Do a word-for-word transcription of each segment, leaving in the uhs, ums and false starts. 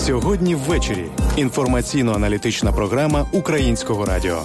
Сьогодні ввечері. Інформаційно-аналітична програма Українського радіо.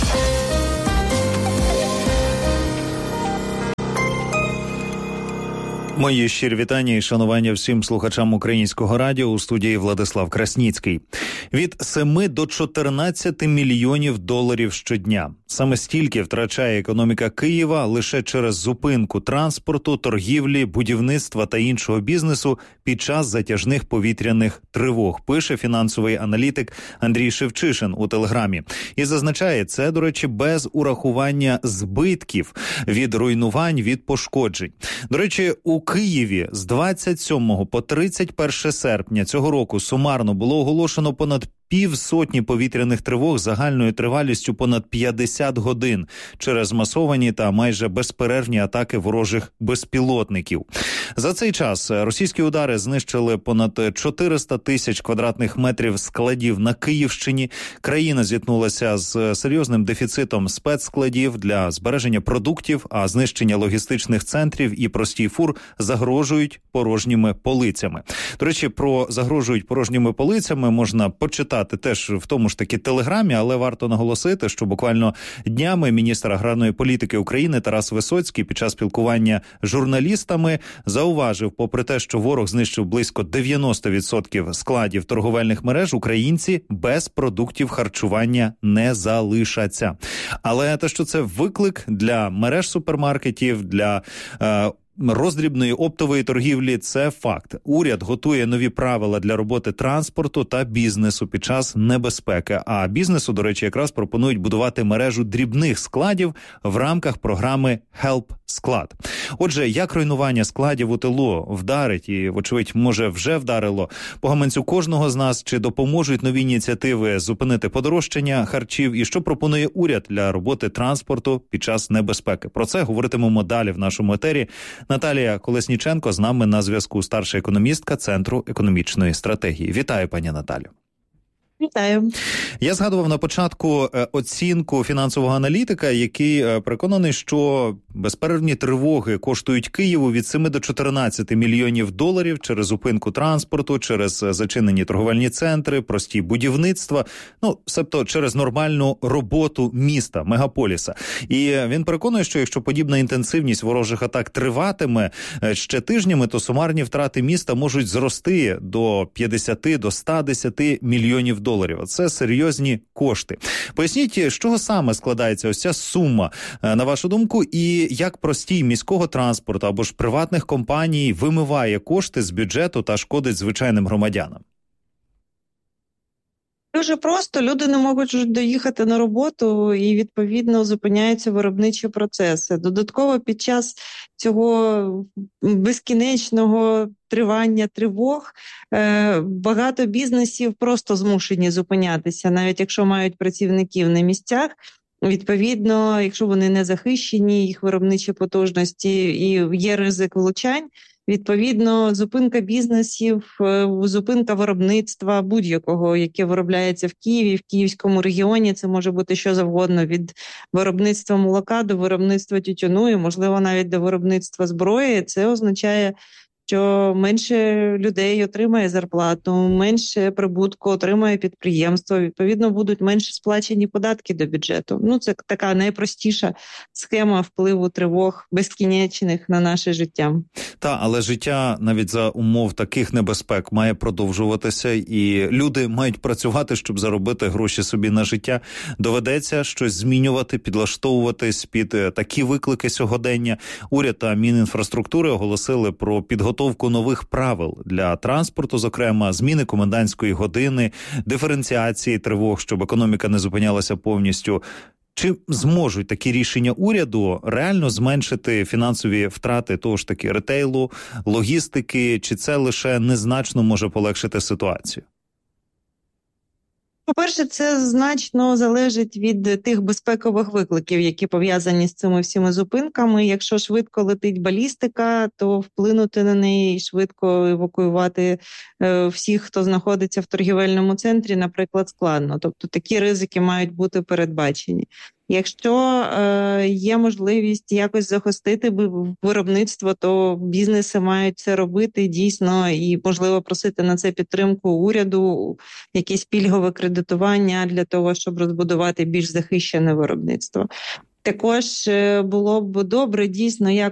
Мої щирі вітання і шанування всім слухачам Українського радіо. У студії Владислав Красніцький. Від семи до чотирнадцяти мільйонів доларів щодня. Саме стільки втрачає економіка Києва лише через зупинку транспорту, торгівлі, будівництва та іншого бізнесу під час затяжних повітряних тривог, пише фінансовий аналітик Андрій Шевчишин у Телеграмі. І зазначає, це, до речі, без урахування збитків від руйнувань, від пошкоджень. До речі, у Києві з двадцять сьомого по тридцять перше серпня цього року сумарно було оголошено понад півсотні повітряних тривог загальною тривалістю понад п'ятдесят годин через масовані та майже безперервні атаки ворожих безпілотників. За цей час російські удари знищили понад чотириста тисяч квадратних метрів складів на Київщині. Країна зіткнулася з серйозним дефіцитом спецскладів для збереження продуктів, а знищення логістичних центрів і простій фур загрожують порожніми полицями. До речі, про загрожують порожніми полицями можна почитати теж в тому ж таки Телеграмі, але варто наголосити, що буквально днями міністр аграрної політики України Тарас Висоцький під час спілкування з журналістами зауважив, попри те, що ворог знищив близько дев'яносто відсотків складів торговельних мереж, українці без продуктів харчування не залишаться. Але те, що це виклик для мереж супермаркетів, для е, роздрібної оптової торгівлі – це факт. Уряд готує нові правила для роботи транспорту та бізнесу під час небезпеки. А бізнесу, до речі, якраз пропонують будувати мережу дрібних складів в рамках програми «Help Склад». Отже, як руйнування складів у тилу вдарить і, вочевидь, може вже вдарило по гаманцю кожного з нас, чи допоможуть нові ініціативи зупинити подорожчання харчів, і що пропонує уряд для роботи транспорту під час небезпеки. Про це говоритимемо далі в нашому етері. Наталія Колесніченко з нами на зв'язку, старша економістка Центру економічної стратегії. Вітаю, пані Наталю. Вітаю. Я згадував на початку оцінку фінансового аналітика, який переконаний, що безперервні тривоги коштують Києву від семи до чотирнадцяти мільйонів доларів через зупинку транспорту, через зачинені торговельні центри, прості будівництва, ну, себто через нормальну роботу міста, мегаполіса. І він переконує, що якщо подібна інтенсивність ворожих атак триватиме ще тижнями, то сумарні втрати міста можуть зрости до п'ятдесят до ста десяти мільйонів доларів. Це серйозні кошти. Поясніть, з чого саме складається ось ця сума, на вашу думку, і як простій міського транспорту або ж приватних компаній вимиває кошти з бюджету та шкодить звичайним громадянам? Дуже просто. Люди не можуть доїхати на роботу і, відповідно, зупиняються виробничі процеси. Додатково під час цього безкінечного тривання тривог багато бізнесів просто змушені зупинятися, навіть якщо мають працівників на місцях. Відповідно, якщо вони не захищені, їх виробничі потужності і є ризик влучань, відповідно, зупинка бізнесів, зупинка виробництва будь-якого, яке виробляється в Києві, в Київському регіоні, це може бути що завгодно, від виробництва молока до виробництва тютюну і, можливо, навіть до виробництва зброї. Це означає, що менше людей отримає зарплату, менше прибутку отримає підприємство, відповідно, будуть менше сплачені податки до бюджету. Ну, це така найпростіша схема впливу тривог безкінечних на наше життя. Та, але життя навіть за умов таких небезпек має продовжуватися, і люди мають працювати, щоб заробити гроші собі на життя. Доведеться щось змінювати, підлаштовуватись під такі виклики сьогодення. Уряд та Мінінфраструктури оголосили про підготовку нових правил для транспорту, зокрема, зміни комендантської години, диференціації тривог, щоб економіка не зупинялася повністю. Чи зможуть такі рішення уряду реально зменшити фінансові втрати того ж таки ретейлу, логістики, чи це лише незначно може полегшити ситуацію? По-перше, це значно залежить від тих безпекових викликів, які пов'язані з цими всіми зупинками. Якщо швидко летить балістика, то вплинути на неї і швидко евакуювати е, всіх, хто знаходиться в торгівельному центрі, наприклад, складно. Тобто такі ризики мають бути передбачені. Якщо е, є можливість якось захистити виробництво, то бізнеси мають це робити дійсно і, можливо, просити на це підтримку уряду, якесь пільгове кредитування для того, щоб розбудувати більш захищене виробництво. Також було б добре дійсно як